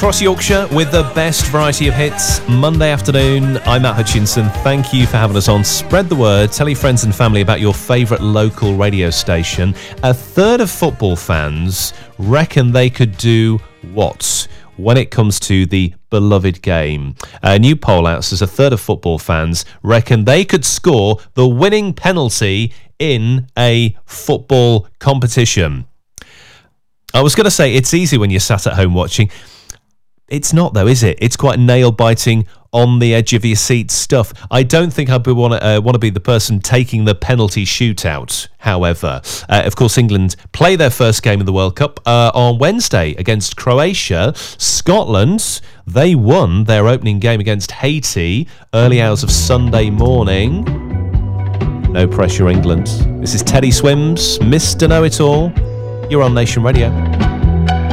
across Yorkshire with the best variety of hits. Monday afternoon, I'm Matt Hutchinson. Thank you for having us on. Spread the word, tell your friends and family about your favourite local radio station. A third of football fans reckon they could do what when it comes to the beloved game? A new poll out says a third of football fans reckon they could score the winning penalty in a football competition. I was going to say it's easy when you're sat at home watching. It's not, though, is it? It's quite nail-biting, on the edge of your seat stuff. I don't think I would want to be the person taking the penalty shootout. However, of course, England play their first game of the World Cup on Wednesday against Croatia. Scotland, they won their opening game against Haiti early hours of Sunday morning. No pressure, England. This is Teddy Swims, Mr. Know-It-All. You're on Nation Radio.